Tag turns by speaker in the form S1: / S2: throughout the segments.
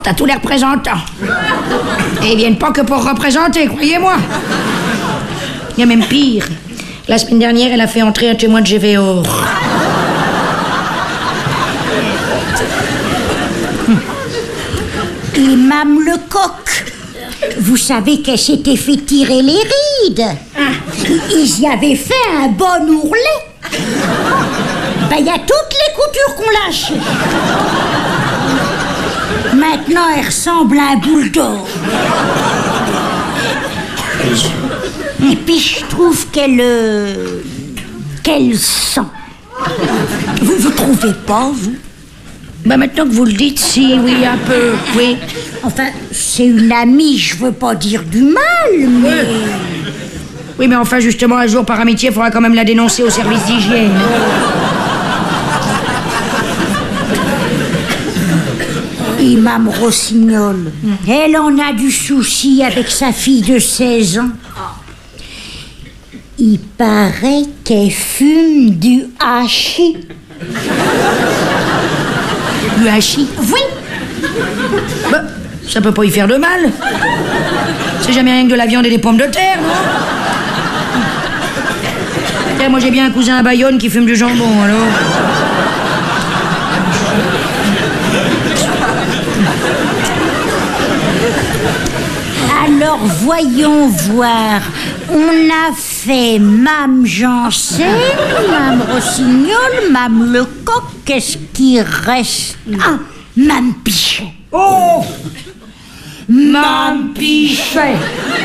S1: à tous les représentants. Et ils viennent pas que pour représenter, croyez-moi. Il y a même pire. La semaine dernière, elle a fait entrer un témoin de GVO.
S2: Et Mme Lecoq, vous savez qu'elle s'était fait tirer les rides. Ils y avaient fait un bon ourlet. Ben, il y a toutes les coutures qu'on lâche. Maintenant, elle ressemble à un bulldog. Et puis, je trouve qu'elle sent. Vous trouvez pas, vous?
S1: Bah maintenant que vous le dites, si, oui, un peu, oui.
S2: Enfin, c'est une amie, je veux pas dire du mal, mais...
S1: Oui, mais enfin, justement, un jour, par amitié, il faudra quand même la dénoncer au service d'hygiène.
S2: Et Mme Rossignol, elle en a du souci avec sa fille de 16 ans. Il paraît qu'elle fume du hachis.
S1: Du hachis?
S2: Oui.
S1: Bah, ça peut pas y faire de mal. C'est jamais rien que de la viande et des pommes de terre, non? Tiens, moi j'ai bien un cousin à Bayonne qui fume du jambon, alors.
S2: Alors voyons voir. On a fait Mme Janssen, Mme Rossignol, Mme Lecoq. Qu'est-ce qui reste? Ah, Mme Pichet.
S1: Oh, Mme Pichet.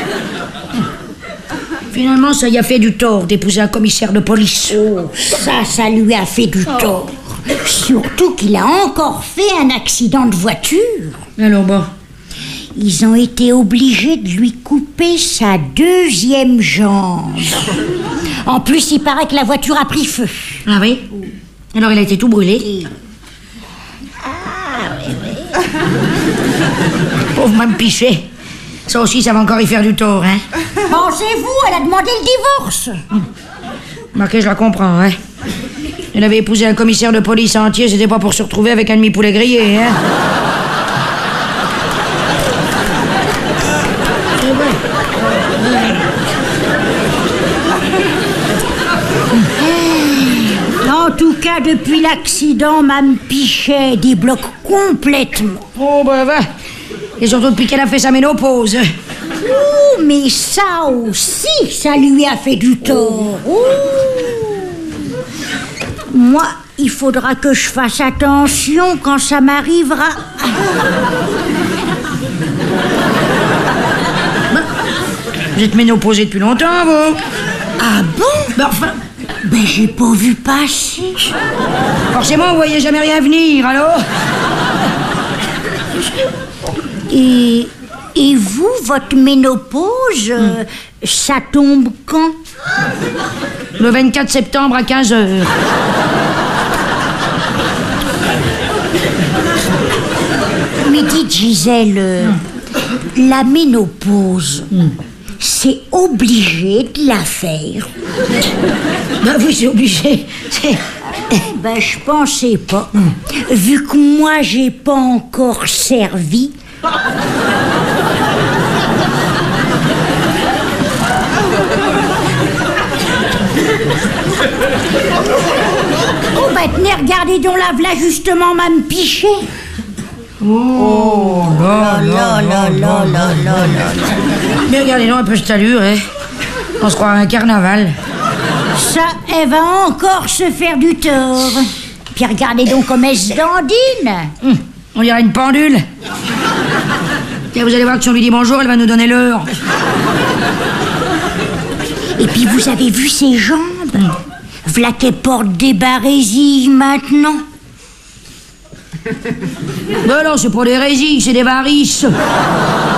S1: Finalement, ça y a fait du tort d'épouser un commissaire de police.
S2: Oh, ça lui a fait du tort. Surtout qu'il a encore fait un accident de voiture.
S1: Alors bon.
S2: Ils ont été obligés de lui couper sa deuxième jambe. En plus, il paraît que la voiture a pris feu.
S1: Ah oui? Alors il a été tout brûlé.
S2: Ah oui.
S1: Pauvre Mme Pichet. Ça aussi, ça va encore y faire du tort, hein?
S2: Pensez-vous, elle a demandé le divorce.
S1: Marqué, je la comprends, hein? Elle avait épousé un commissaire de police entier, c'était pas pour se retrouver avec un demi-poulet grillé, hein?
S2: En tout cas, depuis l'accident, Mme Pichet débloque complètement.
S1: Oh, bah, va. Et surtout depuis qu'elle a fait sa ménopause.
S2: Ouh, mais ça aussi, ça lui a fait du tort. Ouh. Moi, il faudra que je fasse attention quand ça m'arrivera.
S1: Vous êtes ménopausée depuis longtemps, vous?
S2: Ah bon?
S1: Ben, enfin...
S2: Ben, j'ai pas vu passer.
S1: Forcément, vous voyez jamais rien venir, alors?
S2: Et vous, votre ménopause, ça tombe quand?
S1: Le 24 septembre à 15h.
S2: Mais dites, Gisèle, la ménopause, c'est obligé de la faire.
S1: Ben oui, c'est obligé.
S2: Ben, je pensais pas. Vu que moi, j'ai pas encore servi. Oh, ben, tenez, regardez donc là justement, Mme Pichet.
S1: Oh là là là là là là. Mais regardez donc un peu cette allure, hein. On se croit à un carnaval.
S2: Ça, elle va encore se faire du tort. Puis regardez donc comme elle se dandine.
S1: On dirait une pendule. Tiens, vous allez voir que si on lui dit bonjour, elle va nous donner l'heure.
S2: Et puis vous avez vu ses jambes? V'là qu'elle porte des barésilles maintenant.
S1: Ben non, c'est pas des résilles, c'est des varices.